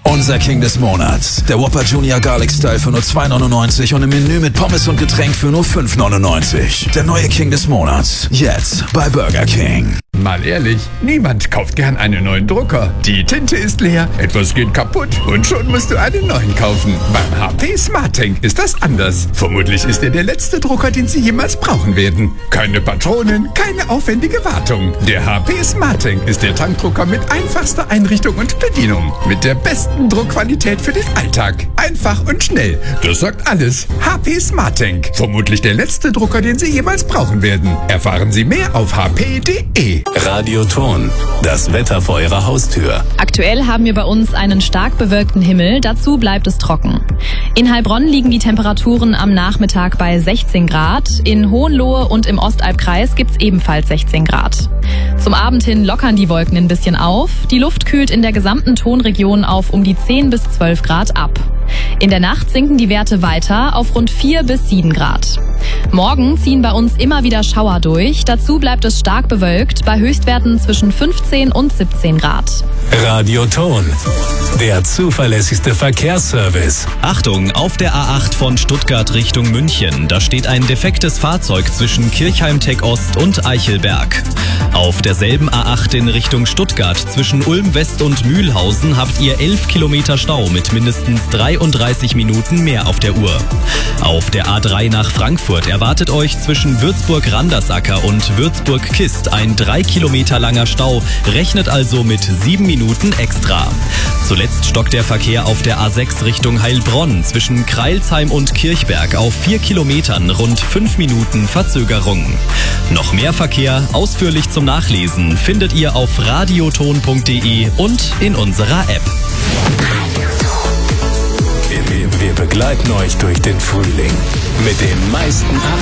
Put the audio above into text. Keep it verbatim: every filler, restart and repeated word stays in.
Unser King des Monats. Der Whopper Junior Garlic Style für nur zwei neunundneunzig und im Menü mit Pommes und Getränk für nur fünf neunundneunzig. Der neue King des Monats. Jetzt bei Burger King. Mal ehrlich, niemand kauft gern einen neuen Drucker. Die Tinte ist leer, etwas geht kaputt und schon musst du einen neuen kaufen. Beim H P SmartTank ist das anders. Vermutlich ist er der letzte Drucker, den Sie jemals brauchen werden. Keine Patronen, keine aufwendige Wartung. Der H P SmartTank ist der Tankdrucker mit einfachster Einrichtung und Bedienung. Mit der besten Druckqualität für den Alltag. Einfach und schnell. Das sagt alles. H P SmartTank. Vermutlich der letzte Drucker, den Sie jemals brauchen werden. Erfahren Sie mehr auf h p punkt d e. Radioton, das Wetter vor Ihrer Haustür. Aktuell haben wir bei uns einen stark bewölkten Himmel, dazu bleibt es trocken. In Heilbronn liegen die Temperaturen am Nachmittag bei sechzehn Grad, in Hohenlohe und im Ostalbkreis gibt's ebenfalls sechzehn Grad. Zum Abend hin lockern die Wolken ein bisschen auf, die Luft kühlt in der gesamten Tonregion auf um die zehn bis zwölf Grad ab. In der Nacht sinken die Werte weiter auf rund vier bis sieben Grad. Morgen ziehen bei uns immer wieder Schauer durch, dazu bleibt es stark bewölkt, bei Höchstwerten zwischen fünfzehn und siebzehn Grad. Radioton, der zuverlässigste Verkehrsservice. Achtung, auf der A acht von Stuttgart Richtung München, da steht ein defektes Fahrzeug zwischen Kirchheim-Tech Ost und Eichelberg. Auf derselben A acht in Richtung Stuttgart zwischen Ulm West und Mühlhausen habt ihr elf Kilometer Stau mit mindestens dreiunddreißig Minuten mehr auf der Uhr. Auf der A drei nach Frankfurt erwartet euch zwischen Würzburg-Randersacker und Würzburg-Kist ein drei Kilometer langer Stau, rechnet also mit sieben Minuten extra. Zuletzt stockt der Verkehr auf der A sechs Richtung Heilbronn zwischen Kreilsheim und Kirchberg auf vier Kilometern, rund fünf Minuten Verzögerung. Noch mehr Verkehr, ausführlich zum Nachlesen, findet ihr auf radioton punkt d e und in unserer App. Wir, wir begleiten euch durch den Frühling mit den meisten